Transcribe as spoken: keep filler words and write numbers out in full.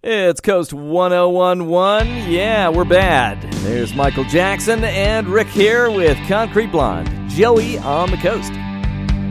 It's Coast ten eleven. Yeah, we're bad. There's Michael Jackson and Rick here with Concrete Blonde. Joey on the Coast.